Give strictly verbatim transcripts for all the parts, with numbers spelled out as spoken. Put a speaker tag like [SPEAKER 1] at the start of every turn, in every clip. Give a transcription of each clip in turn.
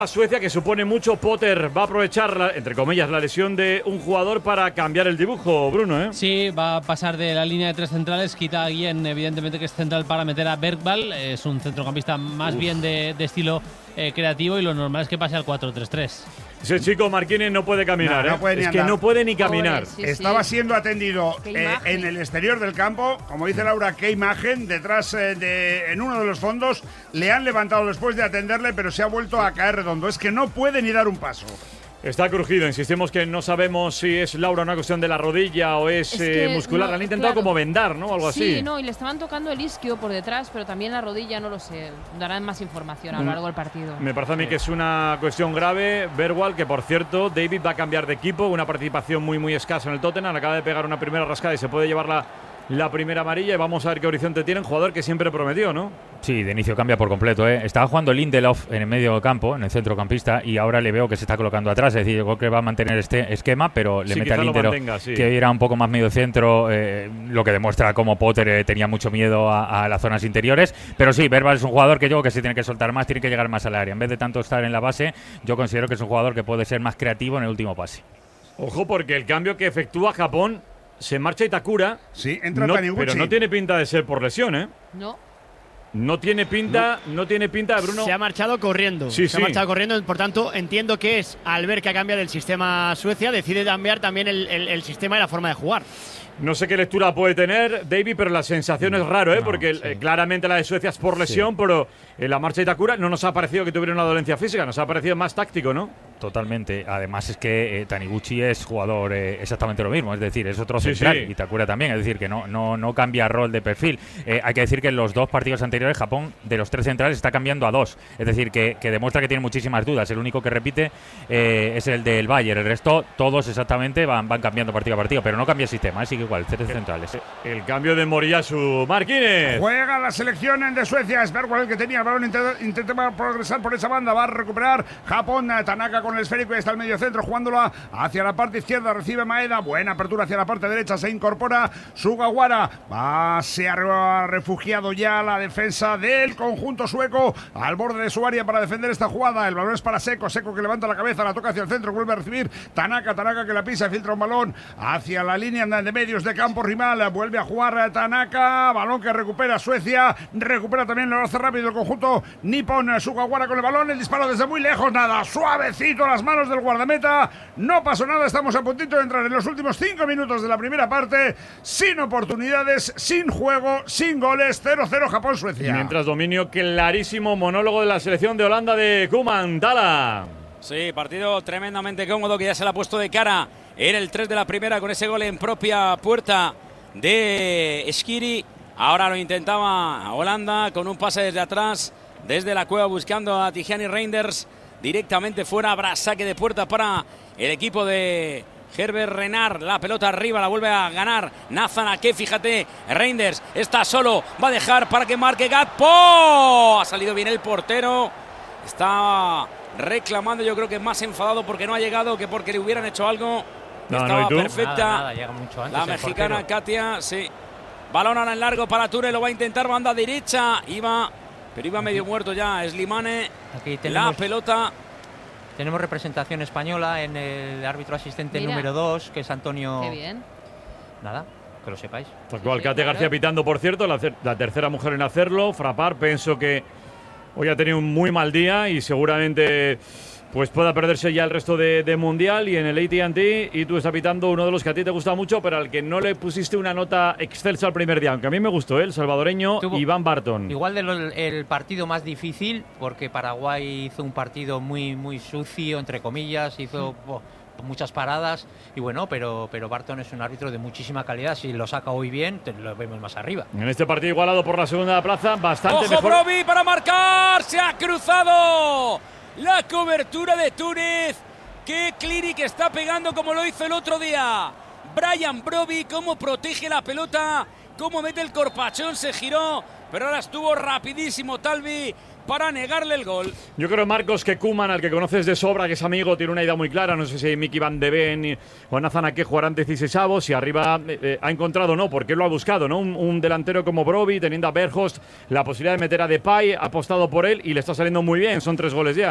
[SPEAKER 1] Suecia, que supone mucho. Potter va a aprovechar, la, entre comillas, la lesión de un jugador para cambiar el dibujo, Bruno, ¿eh?
[SPEAKER 2] Sí, va a pasar de la línea de tres centrales, quita a Guillén, evidentemente que es central, para meter a Bergvall. Es un centrocampista más Uf. bien de, de estilo eh, creativo, y lo normal es que pase al cuatro tres tres.
[SPEAKER 1] Ese chico Marquínez no puede caminar,
[SPEAKER 3] no, no puede
[SPEAKER 1] ¿eh?
[SPEAKER 3] ni
[SPEAKER 1] es
[SPEAKER 3] andar.
[SPEAKER 1] que no puede ni caminar.
[SPEAKER 3] Sí, sí. Estaba siendo atendido eh, en el exterior del campo, como dice Laura, qué imagen, detrás eh, de en uno de los fondos, le han levantado después de atenderle, pero se ha vuelto a caer redondo. Es que no puede ni dar un paso.
[SPEAKER 1] Está crujido, insistimos que no sabemos si es, Laura, una cuestión de la rodilla o es, es eh, muscular. No, han intentado claro. como vendar, ¿no? Algo
[SPEAKER 4] sí,
[SPEAKER 1] así.
[SPEAKER 4] Sí, no, y le estaban tocando el isquio por detrás, pero también la rodilla, no lo sé. Darán más información a lo largo del partido.
[SPEAKER 1] Me parece a mí que es una cuestión grave. Bergvall, que por cierto, David va a cambiar de equipo, una participación muy, muy escasa en el Tottenham. Acaba de pegar una primera rascada y se puede llevar la, la primera amarilla. Y vamos a ver qué horizonte tiene un jugador que siempre prometió, ¿no?
[SPEAKER 5] Sí, de inicio cambia por completo, ¿eh? Estaba jugando Lindelof en el medio campo, en el centrocampista, y ahora le veo que se está colocando atrás. Es decir, yo creo que va a mantener este esquema, pero le
[SPEAKER 1] sí,
[SPEAKER 5] mete a Lindelof, sí. que era un poco más medio centro, eh, lo que demuestra cómo Potter eh, tenía mucho miedo a, a las zonas interiores. Pero sí, Bergvall es un jugador que yo creo que se tiene que soltar más, tiene que llegar más al área. En vez de tanto estar en la base, yo considero que es un jugador que puede ser más creativo en el último pase.
[SPEAKER 1] Ojo, porque el cambio que efectúa Japón, se marcha Itakura.
[SPEAKER 3] Sí, entra
[SPEAKER 1] no,
[SPEAKER 3] Taniguchi.
[SPEAKER 1] Pero no tiene pinta de ser por lesión, ¿eh?
[SPEAKER 4] No.
[SPEAKER 1] No tiene pinta, no. no tiene pinta de Bruno.
[SPEAKER 6] Se ha marchado corriendo.
[SPEAKER 1] Sí,
[SPEAKER 6] se
[SPEAKER 1] sí.
[SPEAKER 6] ha marchado corriendo, por tanto, entiendo que es al ver que ha cambiado el sistema Suecia, decide cambiar también el, el, el sistema y la forma de jugar.
[SPEAKER 1] No sé qué lectura puede tener David, pero la sensación es raro, ¿eh? No, porque sí. eh, claramente la de Suecia es por lesión, sí. pero en la marcha de Itakura no nos ha parecido que tuviera una dolencia física, nos ha parecido más táctico, ¿no?
[SPEAKER 5] Totalmente. Además es que eh, Taniguchi es jugador eh, exactamente lo mismo, es decir, es otro
[SPEAKER 1] sí,
[SPEAKER 5] central,
[SPEAKER 1] sí.
[SPEAKER 5] Itakura también, es decir, que no, no, no cambia rol de perfil. Eh, hay que decir que en los dos partidos anteriores Japón, de los tres centrales, está cambiando a dos, es decir, que, que demuestra que tiene muchísimas dudas. El único que repite eh, es el del Bayern, el resto todos exactamente van, van cambiando partido a partido, pero no cambia el sistema, así que igual, tres centrales.
[SPEAKER 1] El cambio de Moriyasu. Marquínez.
[SPEAKER 3] Juega la selección de Suecia. Es Bergvall el que tenía el balón. Intenta progresar por esa banda. Va a recuperar Japón. Tanaka con el esférico. Y está el medio centro jugándola hacia la parte izquierda. Recibe Maeda. Buena apertura hacia la parte derecha. Se incorpora Sugawara. Va, se ha refugiado ya la defensa del conjunto sueco al borde de su área para defender esta jugada. El balón es para Seco. Seco que levanta la cabeza. La toca hacia el centro. Vuelve a recibir Tanaka. Tanaka que la pisa. Filtra un balón hacia la línea de medios de campo rival, vuelve a jugar Tanaka, balón que recupera Suecia, recupera también, lo hace rápido el conjunto nipón. Sugawara con el balón, el disparo desde muy lejos, nada, suavecito las manos del guardameta, no pasó nada, estamos a puntito de entrar en los últimos cinco minutos de la primera parte, sin oportunidades, sin juego, sin goles, cero cero Japón-Suecia.
[SPEAKER 1] Mientras dominio clarísimo, monólogo de la selección de Holanda de Koeman. Dala.
[SPEAKER 7] Sí, partido tremendamente cómodo que ya se le ha puesto de cara en el tres de la primera con ese gol en propia puerta de Schiri. Ahora lo intentaba Holanda con un pase desde atrás, desde la cueva buscando a Tijani Reinders. Directamente fuera, habrá saque de puerta para el equipo de Herbert Renard. La pelota arriba, la vuelve a ganar Nathan Ake, fíjate, Reinders está solo, va a dejar para que marque Gakpo. Ha salido bien el portero, está reclamando, yo creo que es más enfadado porque no ha llegado que porque le hubieran hecho algo.
[SPEAKER 1] No,
[SPEAKER 7] Estaba
[SPEAKER 1] no,
[SPEAKER 7] perfecta
[SPEAKER 2] nada, nada, llega mucho antes
[SPEAKER 7] la mexicana portero. Katia, sí. Balón ahora en largo para Ture, lo va a intentar, banda derecha, iba, pero iba medio muerto ya Slimane.
[SPEAKER 8] Aquí tenemos,
[SPEAKER 7] la pelota.
[SPEAKER 8] Tenemos representación española en el árbitro asistente Mira. número dos, que es Antonio.
[SPEAKER 4] Qué bien.
[SPEAKER 8] Nada, que lo sepáis.
[SPEAKER 1] Tal cual, sí, Katia claro. García pitando, por cierto, la, la tercera mujer en hacerlo. Frappart, pienso que hoy ha tenido un muy mal día y seguramente pues pueda perderse ya el resto de, de Mundial. Y en el A T and T, y tú estás pitando uno de los que a ti te gusta mucho, pero al que no le pusiste una nota excelsa el primer día, aunque a mí me gustó, ¿eh? El salvadoreño Tuvo Iván Barton.
[SPEAKER 8] Igual del el partido más difícil, porque Paraguay hizo un partido muy, muy sucio, entre comillas, hizo oh, muchas paradas, y bueno, pero, pero Barton es un árbitro de muchísima calidad. Si lo saca hoy bien, te lo vemos más arriba.
[SPEAKER 1] En este partido igualado por la segunda plaza, bastante
[SPEAKER 7] ¡Ojo,
[SPEAKER 1] mejor.
[SPEAKER 7] Broby para marcar! ¡Se ha cruzado! La cobertura de Túnez. ¡Qué clinic está pegando como lo hizo el otro día! Brian Broby, cómo protege la pelota, cómo mete el corpachón, se giró, pero ahora estuvo rapidísimo Talvi para negarle el gol.
[SPEAKER 1] Yo creo, Marcos, que Koeman, al que conoces de sobra, que es amigo, tiene una idea muy clara. No sé si Miki Van de Ven o Nathan Ake jugarán dieciseisavos, si arriba eh, eh, ha encontrado, no, porque lo ha buscado, ¿no? Un, un delantero como Broby, teniendo a Berghost, la posibilidad de meter a Depay, ha apostado por él y le está saliendo muy bien. Son tres goles ya.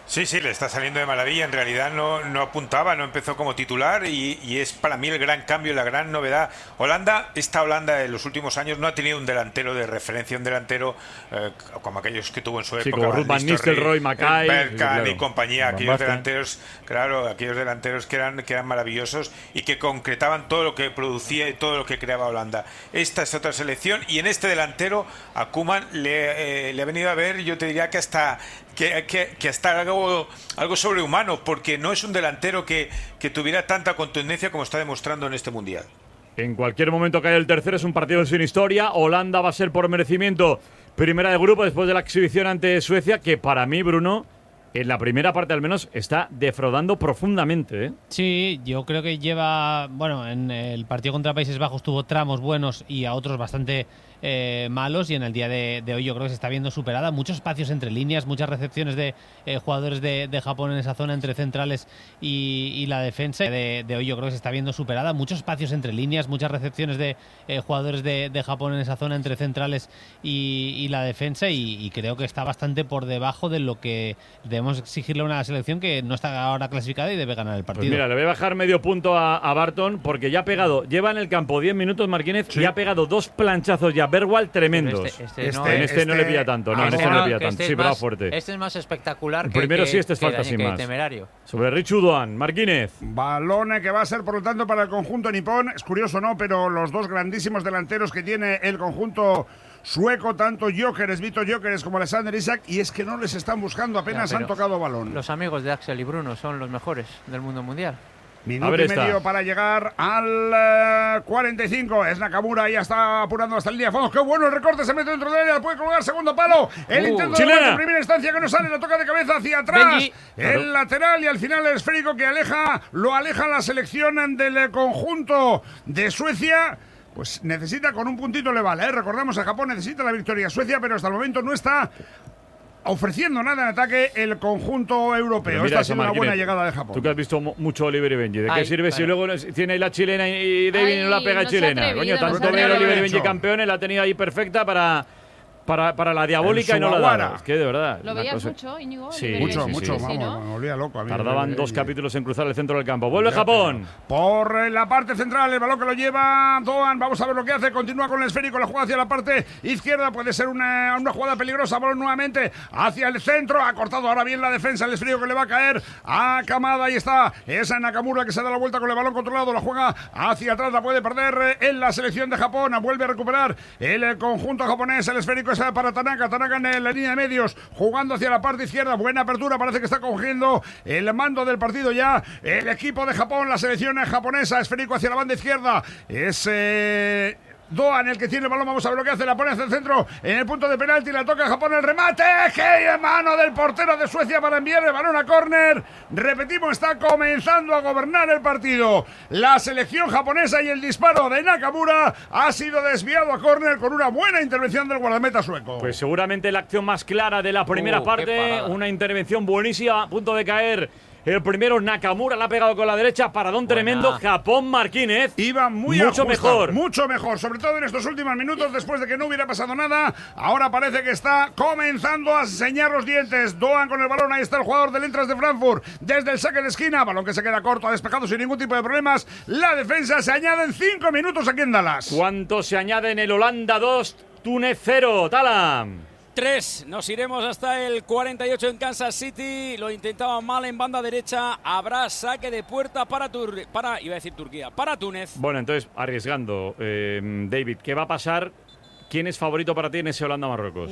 [SPEAKER 9] Sí, sí, le está saliendo de maravilla. En realidad no, no apuntaba, no empezó como titular y, y es para mí el gran cambio, la gran novedad. Holanda, esta Holanda en los últimos años no ha tenido un delantero de referencia, un delantero eh, como aquellos que tuvo en su
[SPEAKER 1] sí,
[SPEAKER 9] época.
[SPEAKER 1] Como Ruud van Nistelrooy, Mackay,
[SPEAKER 9] Bergkamp
[SPEAKER 1] sí, claro.
[SPEAKER 9] y compañía,
[SPEAKER 5] Van
[SPEAKER 9] aquellos
[SPEAKER 5] Basten.
[SPEAKER 9] delanteros, claro, aquellos delanteros que eran, que eran maravillosos y que concretaban todo lo que producía y todo lo que creaba Holanda. Esta es otra selección y en este delantero a Koeman le, eh, le ha venido a ver, yo te diría que hasta que, que, que hasta algo, algo sobrehumano, porque no es un delantero que, que tuviera tanta contundencia como está demostrando en este Mundial.
[SPEAKER 1] En cualquier momento cae el tercero, es un partido sin historia. Holanda va a ser por merecimiento primera de grupo después de la exhibición ante Suecia, que para mí, Bruno, en la primera parte al menos, está defraudando profundamente, ¿eh?
[SPEAKER 2] Sí, yo creo que lleva, bueno, en el partido contra Países Bajos tuvo tramos buenos y a otros bastante eh, malos, y en el día de, de hoy yo creo que se está viendo superada. Muchos espacios entre líneas, muchas recepciones de eh, jugadores de, de Japón en esa zona entre centrales y, y la defensa de, de hoy yo creo que se está viendo superada. Muchos espacios entre líneas, muchas recepciones de eh, jugadores de, de Japón en esa zona entre centrales y, y la defensa, y, y creo que está bastante por debajo de lo que debemos exigirle a una selección que no está ahora clasificada y debe ganar el partido.
[SPEAKER 1] Pues mira, le voy a bajar medio punto a, a Barton porque ya ha pegado, lleva en el campo diez minutos Marquínez
[SPEAKER 3] Sí.
[SPEAKER 1] y ha pegado dos planchazos ya Bergwall tremendos.
[SPEAKER 8] Este, este
[SPEAKER 3] Este-
[SPEAKER 8] no,
[SPEAKER 1] en este, no le
[SPEAKER 3] este-
[SPEAKER 1] pilla tanto, no,
[SPEAKER 3] ah,
[SPEAKER 1] en este
[SPEAKER 3] no,
[SPEAKER 1] no le
[SPEAKER 8] que
[SPEAKER 1] pilla
[SPEAKER 8] este
[SPEAKER 1] tanto.
[SPEAKER 8] es
[SPEAKER 1] Sí, pero va
[SPEAKER 8] más-
[SPEAKER 1] fuerte.
[SPEAKER 8] Este es más espectacular que,
[SPEAKER 1] Primero
[SPEAKER 8] que-
[SPEAKER 1] sí, este es
[SPEAKER 8] que
[SPEAKER 1] falta
[SPEAKER 8] Dani-
[SPEAKER 1] sin
[SPEAKER 8] que
[SPEAKER 1] más.
[SPEAKER 8] temerario.
[SPEAKER 1] Sobre Richu Doan, Marquínez.
[SPEAKER 3] Balón que va a ser, por lo tanto, para el conjunto nipón. Es curioso, ¿no? Pero los dos grandísimos delanteros que tiene el conjunto sueco, tanto Gyökeres, Vito Gyökeres como Alexander Isak, y es que no les están buscando, apenas
[SPEAKER 8] Ya,
[SPEAKER 3] han
[SPEAKER 8] pero
[SPEAKER 3] tocado balón.
[SPEAKER 8] Los amigos de Axel y Bruno son los mejores del mundo mundial.
[SPEAKER 3] Minuto
[SPEAKER 1] A ver
[SPEAKER 3] y
[SPEAKER 1] esta.
[SPEAKER 3] medio para llegar al eh, cuarenta y cinco. Es Nakamura, ya está apurando hasta el línea de fondo. ¡Qué bueno el recorte! Se mete dentro de ella, puede colgar segundo palo. El
[SPEAKER 8] Uh,
[SPEAKER 3] intento de
[SPEAKER 1] chilena.
[SPEAKER 3] remate en primera instancia que no sale, la toca de cabeza hacia atrás.
[SPEAKER 8] Benji.
[SPEAKER 3] El
[SPEAKER 8] Claro.
[SPEAKER 3] lateral y al final el esférico que aleja, lo aleja la selección del conjunto de Suecia. Pues necesita, con un puntito le vale, ¿eh? Recordamos, a Japón necesita la victoria. Suecia, pero hasta el momento no está ofreciendo nada en ataque el conjunto europeo.
[SPEAKER 1] Pero mira
[SPEAKER 3] Esta ha
[SPEAKER 1] eso,
[SPEAKER 3] sido una
[SPEAKER 1] Marquínez.
[SPEAKER 3] buena llegada de Japón.
[SPEAKER 1] Tú que has visto mu- mucho Oliver y Benji, ¿de qué
[SPEAKER 8] Ay,
[SPEAKER 1] sirve si
[SPEAKER 8] claro.
[SPEAKER 1] luego nos- tiene ahí la chilena y David y no la
[SPEAKER 4] Ay,
[SPEAKER 1] pega
[SPEAKER 4] no se ha
[SPEAKER 1] chilena?
[SPEAKER 4] atrevido,
[SPEAKER 1] Coño,
[SPEAKER 4] no se
[SPEAKER 1] tanto
[SPEAKER 4] ha
[SPEAKER 1] ver a
[SPEAKER 3] atrevido.
[SPEAKER 1] Oliver y Benji
[SPEAKER 3] Hecho.
[SPEAKER 1] campeones, la ha tenido ahí perfecta para, para, para la diabólica
[SPEAKER 3] El
[SPEAKER 1] y no la ha
[SPEAKER 3] Sugawara.
[SPEAKER 1] dado. Es que de verdad.
[SPEAKER 4] ¿Lo
[SPEAKER 1] una
[SPEAKER 4] veías
[SPEAKER 1] cosa-
[SPEAKER 4] mucho, Íñigo?
[SPEAKER 1] Sí,
[SPEAKER 4] Oliver
[SPEAKER 3] Mucho,
[SPEAKER 1] sí,
[SPEAKER 3] mucho,
[SPEAKER 1] sí,
[SPEAKER 4] sí,
[SPEAKER 3] vamos,
[SPEAKER 4] ¿no?
[SPEAKER 3] me volvía loco a mí.
[SPEAKER 1] Tardaban
[SPEAKER 3] Eh,
[SPEAKER 1] dos
[SPEAKER 3] eh,
[SPEAKER 1] capítulos en cruzar el centro del campo. Vuelve
[SPEAKER 3] Ya,
[SPEAKER 1] Japón.
[SPEAKER 3] Por la parte central, el balón que lo lleva Doan. Vamos a ver lo que hace. Continúa con el esférico. La juega hacia la parte izquierda. Puede ser una, una jugada peligrosa. Balón nuevamente hacia el centro. Ha cortado ahora bien la defensa. El esférico que le va a caer a Kamada. Ahí está. Esa Nakamura que se da la vuelta con el balón controlado. La juega hacia atrás. La puede perder en la selección de Japón. Vuelve a recuperar el conjunto japonés. El esférico es para Tanaka. Tanaka en la línea de medios. Jugando hacia la parte izquierda. Buena apertura. Parece que está cogiendo el mando del partido ya. El equipo de Japón. La selección japonesa. Esférico hacia la banda izquierda. Es eh, Doan el que tiene el balón. Vamos a ver lo que hace. La pone hacia el centro. En el punto de penalti. La toca Japón. El remate. ¡Qué mano del portero de Suecia para enviar el balón a córner! Repetimos, está comenzando a gobernar el partido la selección japonesa y el disparo de Nakamura ha sido desviado a córner con una buena intervención del guardameta sueco.
[SPEAKER 1] Pues seguramente la acción más clara de la primera
[SPEAKER 8] Uh, qué
[SPEAKER 1] parte.
[SPEAKER 8] parada.
[SPEAKER 1] Una intervención buenísima. A punto de caer el primero. Nakamura la ha pegado con la derecha. Paradón
[SPEAKER 8] Buena.
[SPEAKER 1] tremendo. Japón, Marquínez.
[SPEAKER 3] Iba muy
[SPEAKER 1] mucho
[SPEAKER 3] ajustado,
[SPEAKER 1] mejor.
[SPEAKER 3] mucho mejor, sobre todo en estos últimos minutos después de que no hubiera pasado nada. Ahora parece que está comenzando a enseñar los dientes. Doan con el balón, ahí está el jugador del Eintracht de Frankfurt desde el saque de esquina, balón que se queda corto, ha despejado sin ningún tipo de problemas. La defensa se añade en cinco minutos aquí en Dallas.
[SPEAKER 1] ¿Cuánto se añade en el Holanda dos, Túnez cero? Talam.
[SPEAKER 7] tres. Nos iremos hasta el cuarenta y ocho en Kansas City. Lo intentaba mal en banda derecha. Habrá saque de puerta para Tur para iba a decir Turquía, para Túnez.
[SPEAKER 1] Bueno, entonces, arriesgando, eh, David, ¿qué va a pasar? ¿Quién es favorito para ti en ese Holanda-Marruecos?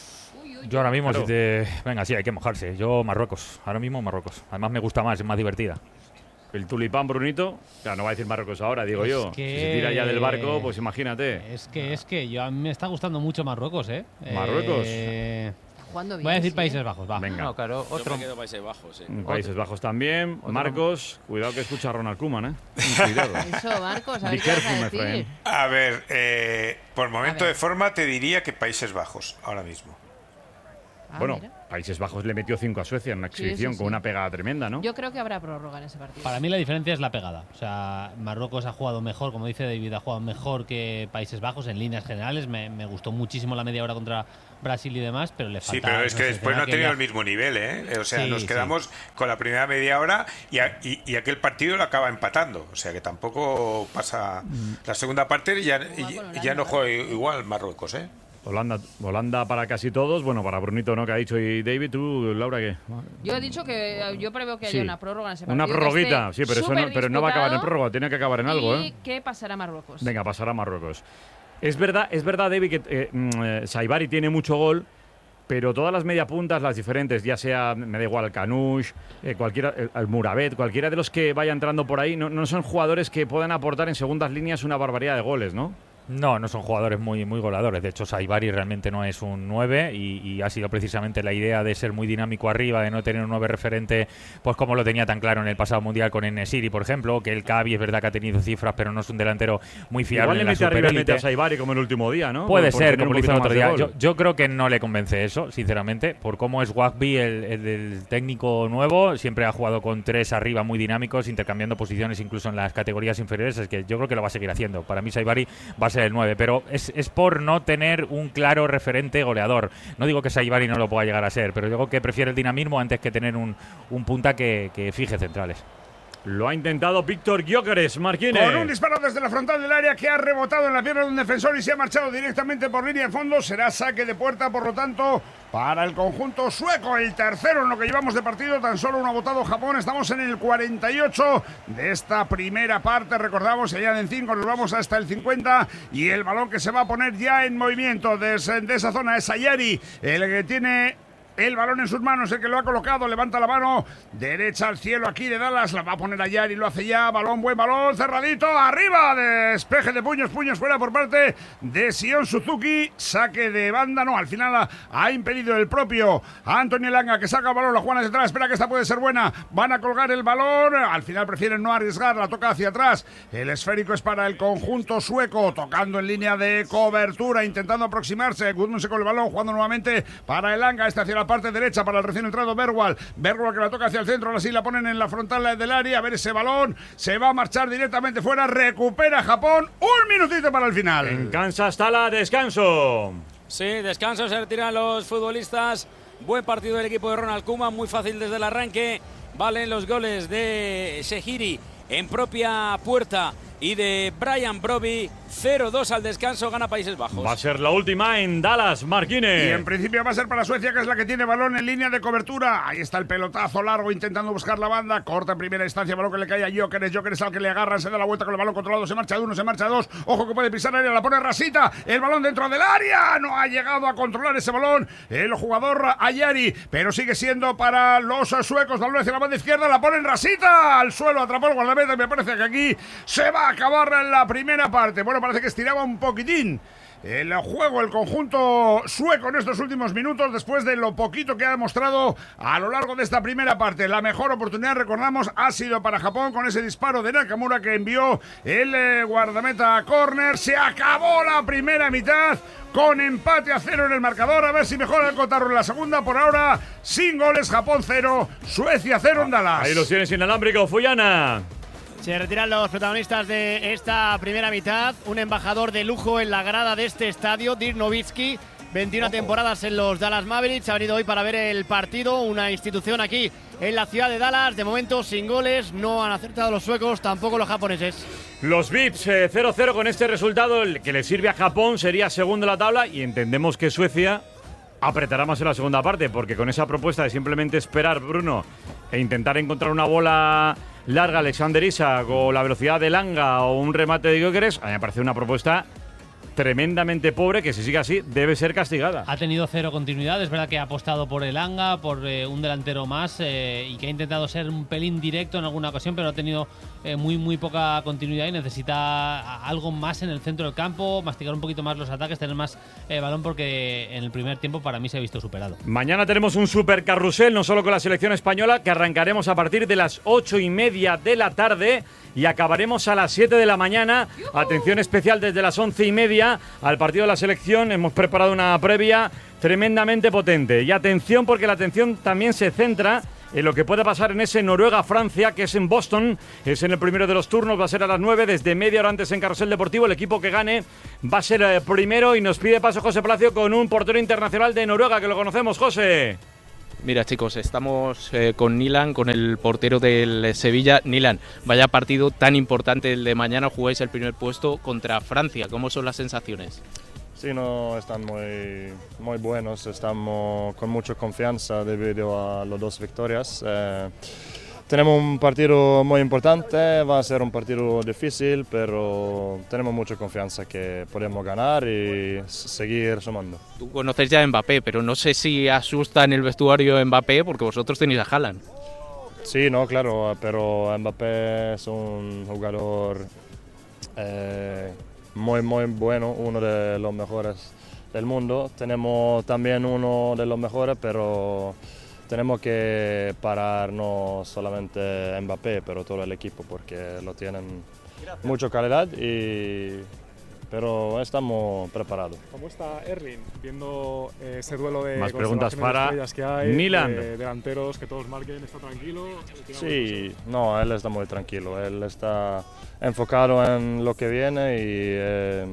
[SPEAKER 5] Yo ahora mismo,
[SPEAKER 1] Claro.
[SPEAKER 5] si te... Venga, sí, hay que mojarse. Yo Marruecos. Ahora mismo Marruecos. Además me gusta más, es más divertida.
[SPEAKER 1] El tulipán, Brunito. Claro, no va a decir Marruecos ahora, digo
[SPEAKER 2] Es
[SPEAKER 1] yo.
[SPEAKER 2] que-
[SPEAKER 1] Si se tira ya del barco, pues imagínate.
[SPEAKER 2] Es que, es que yo, a mí me está gustando mucho Marruecos, ¿eh?
[SPEAKER 1] ¿Marruecos?
[SPEAKER 2] Eh,
[SPEAKER 4] Jugando bien,
[SPEAKER 2] voy a decir
[SPEAKER 4] sí,
[SPEAKER 2] Países
[SPEAKER 4] ¿eh?
[SPEAKER 2] Bajos, va.
[SPEAKER 1] Venga.
[SPEAKER 8] No, claro,
[SPEAKER 7] Yo
[SPEAKER 8] otro.
[SPEAKER 7] me quedo Países Bajos, sí.
[SPEAKER 1] En Países Bajos también.
[SPEAKER 8] Otro-
[SPEAKER 1] Marcos, cuidado que escucha a Ronald Koeman, ¿eh? Cuidado.
[SPEAKER 4] Eso, Marcos, a
[SPEAKER 1] Be
[SPEAKER 4] ver qué vas
[SPEAKER 1] careful,
[SPEAKER 4] a
[SPEAKER 1] my
[SPEAKER 4] decir.
[SPEAKER 1] friend.
[SPEAKER 9] A ver, eh, por momento
[SPEAKER 4] A ver.
[SPEAKER 9] de forma te diría que Países Bajos, ahora mismo.
[SPEAKER 4] Ah,
[SPEAKER 1] Bueno,
[SPEAKER 4] mira.
[SPEAKER 1] Países Bajos le metió cinco a Suecia en una exhibición
[SPEAKER 4] sí, sí,
[SPEAKER 1] con
[SPEAKER 4] sí.
[SPEAKER 1] una pegada tremenda, ¿no?
[SPEAKER 4] Yo creo que habrá prórroga en ese partido.
[SPEAKER 2] Para mí la diferencia es la pegada. O sea, Marruecos ha jugado mejor, como dice David, ha jugado mejor que Países Bajos en líneas generales. Me, me gustó muchísimo la media hora contra Brasil y demás, pero le falta...
[SPEAKER 9] Sí, pero es que después no ha tenido el mismo nivel, ¿eh? O sea,
[SPEAKER 2] Sí,
[SPEAKER 9] nos quedamos
[SPEAKER 2] sí.
[SPEAKER 9] con la primera media hora y, a- y, y aquel partido lo acaba empatando. O sea, que tampoco pasa... La segunda parte ya, ya, ya no juega igual Marruecos, ¿eh?
[SPEAKER 1] Holanda, Holanda para casi todos. Bueno, para Brunito no, que ha dicho. Y David, tú, Laura, ¿qué?
[SPEAKER 4] Yo he dicho que eh, yo preveo que haya
[SPEAKER 1] Sí.
[SPEAKER 4] una prórroga en ese partido.
[SPEAKER 1] Una
[SPEAKER 4] que
[SPEAKER 1] prorroguita,
[SPEAKER 4] esté
[SPEAKER 1] sí, pero, eso no, pero no va a acabar en prórroga, tiene que acabar en algo,
[SPEAKER 4] ¿Y
[SPEAKER 1] ¿eh?
[SPEAKER 4] qué pasará Marruecos?
[SPEAKER 1] Venga, pasará a Marruecos. Es verdad, es verdad, David, que eh, mm, eh, Saibari tiene mucho gol, pero todas las mediapuntas, las diferentes, ya sea, me da igual, Canush, eh, cualquiera, el, el Murabet, cualquiera de los que vaya entrando por ahí, no, no son jugadores que puedan aportar en segundas líneas una barbaridad de goles, ¿no?
[SPEAKER 5] No, no son jugadores muy, muy goleadores. De hecho, Saibari realmente no es un nueve y, y ha sido precisamente la idea de ser muy dinámico arriba, de no tener un nueve referente, pues como lo tenía tan claro en el pasado Mundial con En-Nesyri, por ejemplo, que el Cavi es verdad que ha tenido cifras, pero no es un delantero muy fiable
[SPEAKER 1] Igual le
[SPEAKER 5] en la
[SPEAKER 1] mete arriba y mete a
[SPEAKER 5] superélite.
[SPEAKER 1] Saibari como el último día, ¿no?
[SPEAKER 5] Puede
[SPEAKER 1] Por- por
[SPEAKER 5] ser,
[SPEAKER 1] tener
[SPEAKER 5] como
[SPEAKER 1] un
[SPEAKER 5] lo hizo el
[SPEAKER 1] poquito
[SPEAKER 5] otro
[SPEAKER 1] más de
[SPEAKER 5] día.
[SPEAKER 1] gol.
[SPEAKER 5] Yo, yo creo que no le convence eso, sinceramente, por cómo es Wagby, el, el, el técnico nuevo, siempre ha jugado con tres arriba muy dinámicos, intercambiando posiciones incluso en las categorías inferiores, es que yo creo que lo va a seguir haciendo. Para mí Saibari va a ser el nueve, pero es, es por no tener un claro referente goleador. No digo que Saibari no lo pueda llegar a ser, pero digo que prefiere el dinamismo antes que tener un, un punta que, que fije centrales.
[SPEAKER 1] Lo ha intentado Víctor Gyökeres, Marquines.
[SPEAKER 3] Con un disparo desde la frontal del área que ha rebotado en la pierna de un defensor y se ha marchado directamente por línea de fondo. Será saque de puerta, por lo tanto, para el conjunto sueco. El tercero en lo que llevamos de partido. Tan solo uno ha votado Japón. Estamos en el cuarenta y ocho de esta primera parte. Recordamos, se añaden cinco, nos vamos hasta el cincuenta. Y el balón que se va a poner ya en movimiento desde de esa zona es Sayari, el que tiene... el balón en sus manos, el que lo ha colocado, levanta la mano derecha al cielo aquí de Dallas, la va a poner allá y lo hace ya, balón, buen balón, cerradito, arriba, despeje de puños, puños fuera por parte de Sion Suzuki, saque de banda, no, al final ha, ha impedido el propio Antonio Elanga que saca el balón, la juega hacia atrás, espera que esta puede ser buena, van a colgar el balón, al final prefieren no arriesgar, la toca hacia atrás, el esférico es para el conjunto sueco, tocando en línea de cobertura, intentando aproximarse, Gudmundsson con el balón, jugando nuevamente para Elanga, este hacia la parte derecha para el recién entrado Bergwall. Bergwall que la toca hacia el centro, ahora sí la ponen en la frontal del área. A ver ese balón, se va a marchar directamente fuera. Recupera Japón. Un minutito para el final.
[SPEAKER 1] En Kansas Tala, descanso.
[SPEAKER 7] Sí, descanso, se retiran los futbolistas. Buen partido del equipo de Ronald Koeman, muy fácil desde el arranque. Valen los goles de Shehiri en propia puerta y de Brian Broby. cero dos al descanso, gana Países Bajos.
[SPEAKER 1] Va a ser la última en Dallas, Marquines.
[SPEAKER 3] Y en principio va a ser para Suecia, que es la que tiene balón en línea de cobertura. Ahí está el pelotazo largo intentando buscar la banda. Corta en primera instancia, balón que le cae a Gyökeres. Gyökeres al que le agarran, se da la vuelta con el balón controlado. Se marcha de uno, se marcha de dos. Ojo que puede pisar área, la pone Rasita. El balón dentro del área. No ha llegado a controlar ese balón el jugador Ayari, pero sigue siendo para los suecos. Balón hacia la banda izquierda, la ponen Rasita. Al suelo, atrapó el guardameta. Me parece que aquí se va a acabar en la primera parte. Bueno, parece que estiraba un poquitín el juego, el conjunto sueco en estos últimos minutos, después de lo poquito que ha demostrado a lo largo de esta primera parte. La mejor oportunidad, recordamos, ha sido para Japón con ese disparo de Nakamura que envió el eh, guardameta a córner. Se acabó la primera mitad con empate a cero en el marcador. A ver si mejora el cotarro en la segunda. Por ahora, sin goles, Japón cero, Suecia cero en Dallas.
[SPEAKER 1] Ahí los tienes inalámbrico, Fuyana.
[SPEAKER 6] Se retiran los protagonistas de esta primera mitad. Un embajador de lujo en la grada de este estadio, Dirk Nowitzki. veintiuna temporadas en los Dallas Mavericks. Ha venido hoy para ver el partido. Una institución aquí en la ciudad de Dallas. De momento sin goles. No han acertado los suecos, tampoco los japoneses.
[SPEAKER 1] Los V I Ps eh, cero cero con este resultado. El que le sirve a Japón sería segundo en la tabla. Y entendemos que Suecia apretará más en la segunda parte. Porque con esa propuesta de simplemente esperar, Bruno, e intentar encontrar una bola larga, Alexander Isak, o la velocidad de Langa, o un remate de Gyökeres, a mí me parece una propuesta tremendamente pobre que, si sigue así, debe ser castigada.
[SPEAKER 2] Ha tenido cero continuidad, es verdad que ha apostado por el Anga, por eh, un delantero más eh, y que ha intentado ser un pelín directo en alguna ocasión, pero ha tenido eh, muy muy poca continuidad y necesita algo más en el centro del campo, masticar un poquito más los ataques, tener más eh, balón, porque en el primer tiempo para mí se ha visto superado.
[SPEAKER 1] Mañana tenemos un super carrusel, no solo con la selección española, que arrancaremos a partir de las ocho y media de la tarde y acabaremos a las siete de la mañana. Atención especial desde las once y media previa al partido de la selección. Hemos preparado una previa tremendamente potente. Y atención, porque la atención también se centra en lo que puede pasar en ese Noruega-Francia, que es en Boston. Es en el primero de los turnos, va a ser a las nueve, desde media hora antes en Carrusel Deportivo. El equipo que gane va a ser eh, primero, y nos pide paso José Palacio con un portero internacional de Noruega, que lo conocemos. José.
[SPEAKER 10] Mira, chicos, estamos eh, con Nilan, con el portero del Sevilla. Nilan, vaya partido tan importante el de mañana, jugáis el primer puesto contra Francia. ¿Cómo son las sensaciones?
[SPEAKER 11] Sí, no, están muy, muy buenos, estamos con mucha confianza debido a las dos victorias. Eh, tenemos un partido muy importante, va a ser un partido difícil, pero tenemos mucha confianza que podemos ganar y seguir sumando.
[SPEAKER 10] Tú conoces ya a Mbappé, pero no sé si asusta en el vestuario Mbappé, porque vosotros tenéis a Haaland.
[SPEAKER 11] Sí, no, claro, pero Mbappé es un jugador eh, muy, muy bueno, uno de los mejores del mundo. Tenemos también uno de los mejores, pero tenemos que parar no solamente Mbappé, pero todo el equipo, porque lo tienen mucha calidad, y, pero estamos preparados.
[SPEAKER 12] ¿Cómo está Erling viendo eh, ese duelo de
[SPEAKER 1] más preguntas para
[SPEAKER 12] de que hay,
[SPEAKER 1] Nilan?
[SPEAKER 12] De delanteros, que todos marquen, ¿está tranquilo?
[SPEAKER 11] Sí, no, él está muy tranquilo, él está enfocado en lo que viene y, eh,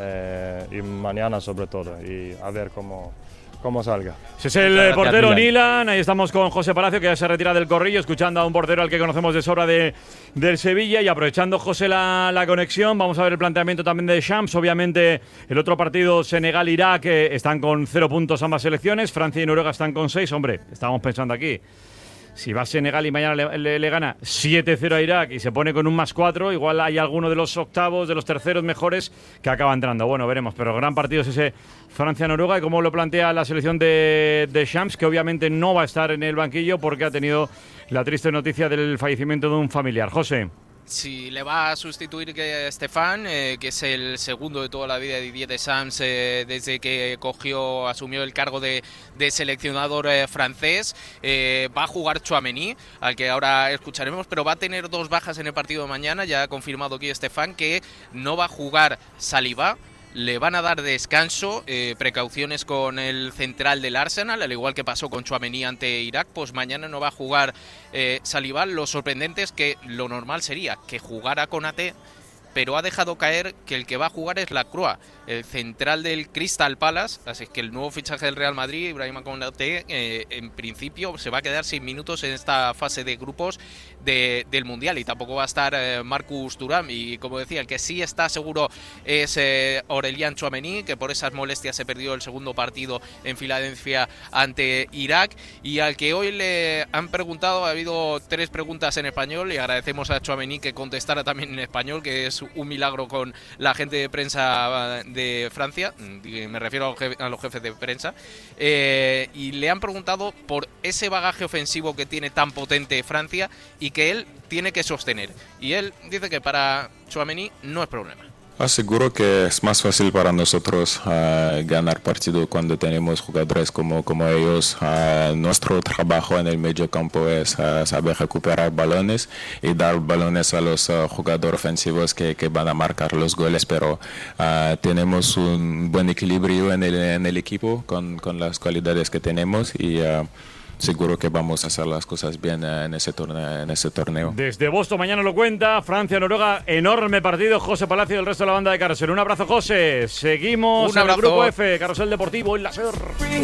[SPEAKER 11] eh, y mañana sobre todo, y a ver cómo, cómo salga.
[SPEAKER 1] Ese es el
[SPEAKER 11] Gracias,
[SPEAKER 1] portero
[SPEAKER 11] Nilan.
[SPEAKER 1] Nilan. Ahí estamos con José Palacio, que ya se retira del corrillo, escuchando a un portero al que conocemos de sobra de, del Sevilla. Y aprovechando, José, la, la conexión, vamos a ver el planteamiento también de Shams. Obviamente, el otro partido, Senegal-Irak, eh, están con cero puntos ambas selecciones. Francia y Noruega están con seis. Hombre, estábamos pensando aquí, si va a Senegal y mañana le, le, le gana siete cero a Irak y se pone con un más cuatro, igual hay alguno de los octavos, de los terceros mejores, que acaba entrando. Bueno, veremos, pero gran partido es ese Francia-Noruega, y como lo plantea la selección de, de Shams, que obviamente no va a estar en el banquillo porque ha tenido la triste noticia del fallecimiento de un familiar. José.
[SPEAKER 10] Si le va a sustituir que Stefan, eh, que es el segundo de toda la vida de Didier Deschamps eh, desde que cogió, asumió el cargo de, de seleccionador eh, francés. Eh, va a jugar Tchouaméni, al que ahora escucharemos, pero va a tener dos bajas en el partido de mañana. Ya ha confirmado aquí Stefan que no va a jugar Saliba. Le van a dar descanso, eh, precauciones con el central del Arsenal, al igual que pasó con Tchouaméni ante Irak. Pues mañana no va a jugar eh, Saliba. Lo sorprendente es que lo normal sería que jugara Konaté, pero ha dejado caer que el que va a jugar es Lacroix, el central del Crystal Palace. Así que el nuevo fichaje del Real Madrid, Ibrahima Konaté, eh, en principio se va a quedar sin minutos en esta fase de grupos de, del Mundial, y tampoco va a estar eh, Marcus Thuram. Y como decía, el que sí está seguro es eh, Aurélien Tchouaméni, que por esas molestias se perdió el segundo partido en Filadelfia ante Irak, y al que hoy le han preguntado, ha habido tres preguntas en español, y agradecemos a Tchouaméni que contestara también en español, que es un milagro con la gente de prensa de Francia, me refiero a los jefes, a los jefes de prensa, eh, y le han preguntado por ese bagaje ofensivo que tiene tan potente Francia y que él tiene que sostener, y él dice que para Tchouaméni no es problema.
[SPEAKER 13] Aseguro que es más fácil para nosotros uh, ganar partido cuando tenemos jugadores como, como ellos. Uh, nuestro trabajo en el medio campo es uh, saber recuperar balones y dar balones a los uh, jugadores ofensivos que, que van a marcar los goles, pero uh, tenemos un buen equilibrio en el, en el equipo con, con las cualidades que tenemos, y uh, seguro que vamos a hacer las cosas bien en ese torneo. En ese torneo.
[SPEAKER 1] Desde Boston mañana lo cuenta, Francia-Noruega, enorme partido. José Palacio y el resto de la banda de Carrusel. Un abrazo, José. Seguimos
[SPEAKER 10] Un
[SPEAKER 1] en el
[SPEAKER 10] abrazo.
[SPEAKER 1] Grupo F, Carrusel Deportivo en la SER.